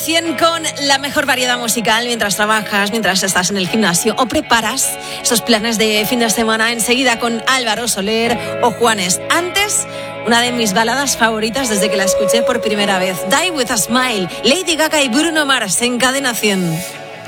100 con la mejor variedad musical mientras trabajas, mientras estás en el gimnasio o preparas esos planes de fin de semana. Enseguida con Álvaro Soler o Juanes. Antes, una de mis baladas favoritas desde que la escuché por primera vez. Die with a Smile, Lady Gaga y Bruno Mars en Cadena 100.